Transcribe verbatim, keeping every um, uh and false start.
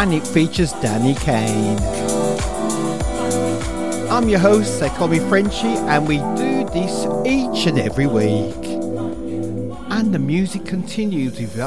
and it features Danny Kane. I'm your host, they call me Frenchie, and we do this each and every week. And the music continues with